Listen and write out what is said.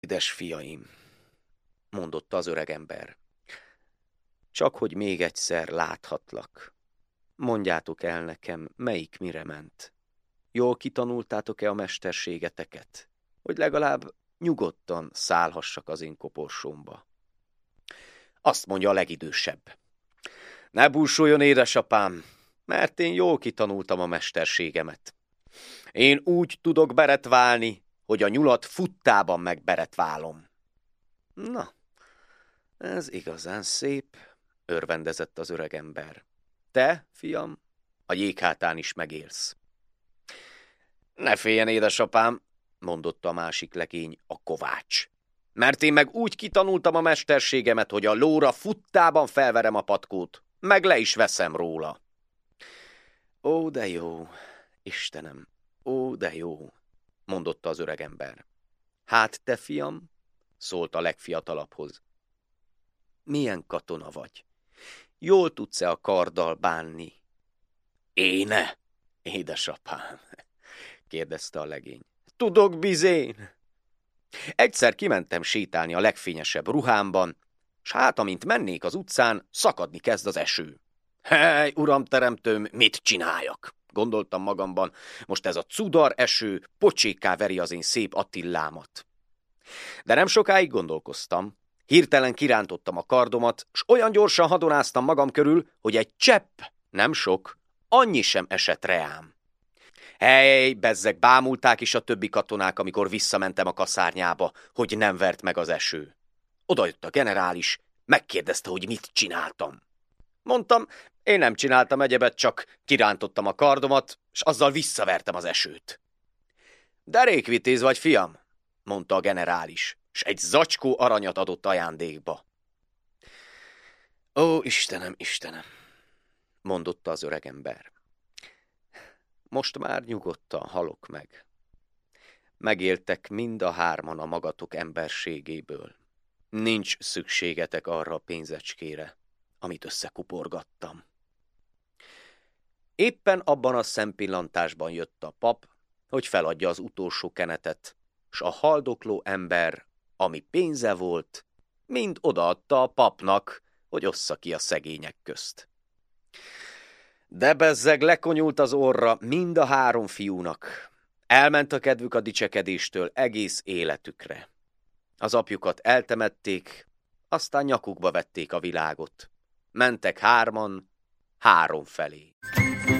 Édes fiaim, mondotta az öregember, csak hogy még egyszer láthatlak. Mondjátok el nekem, melyik mire ment. Jól kitanultátok-e a mesterségeteket, hogy legalább nyugodtan szállhassak az én koporsómba? Azt mondja a legidősebb. Ne búsuljon, édesapám, mert én jól kitanultam a mesterségemet. Én úgy tudok beretválni, hogy a nyulat futtában megberetválom. Na, ez igazán szép, örvendezett az öregember. Te, fiam, a jéghátán is megélsz. Ne féljen, édesapám, mondotta a másik legény, a kovács. Mert én meg úgy kitanultam a mesterségemet, hogy a lóra futtában felverem a patkót, meg le is veszem róla. Ó, de jó, Istenem, ó, de jó, mondotta az öregember. Hát te, fiam, szólt a legfiatalabbhoz. Milyen katona vagy? Jól tudsz-e a karddal bánni? Éne, édesapám, kérdezte a legény. Tudok bizén. Egyszer kimentem sétálni a legfényesebb ruhámban, s hát, amint mennék az utcán, szakadni kezd az eső. Hely, uram teremtőm, mit csináljak? Gondoltam magamban, most ez a cudar eső pocsékká veri az én szép Attilámat. De nem sokáig gondolkoztam. Hirtelen kirántottam a kardomat, s olyan gyorsan hadonáztam magam körül, hogy egy csepp, nem sok, annyi sem esett reám. Hely, bezzeg, bámulták is a többi katonák, amikor visszamentem a kaszárnyába, hogy nem vert meg az eső. Oda jött a generális, megkérdezte, hogy mit csináltam. Mondtam, én nem csináltam egyebet, csak kirántottam a kardomat, s azzal visszavertem az esőt. Derékvitéz vagy, fiam, mondta a generális, s egy zacskó aranyat adott ajándékba. Ó, Istenem, Istenem, mondotta az öregember. Most már nyugodtan halok meg. Megéltek mind a hárman a magatok emberségéből. Nincs szükségetek arra a pénzecskére, amit összekuporgattam. Éppen abban a szempillantásban jött a pap, hogy feladja az utolsó kenetet, s a haldokló ember, ami pénze volt, mind odaadta a papnak, hogy ossza ki a szegények közt. De bezzeg lekonyult az orra mind a három fiúnak. Elment a kedvük a dicsekedéstől egész életükre. Az apjukat eltemették, aztán nyakukba vették a világot. Mentek hárman, három felé.